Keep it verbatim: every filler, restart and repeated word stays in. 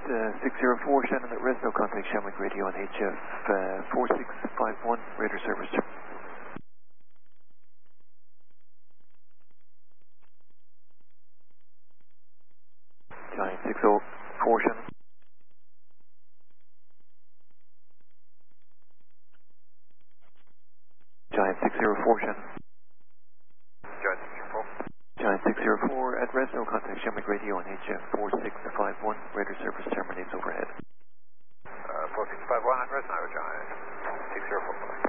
uh, six zero four, Shannon at rest, no contact, Shamrock Radio on H F uh, four six five one, radar service. Giant six zero four, Shannon. Giant six zero four, Shannon. Giant six zero four. Giant six zero four, at rest, no contact, Shamrock Radio on H F four six five one, radar service terminates overhead. Uh, four six five one, at rest, now Giant six zero four.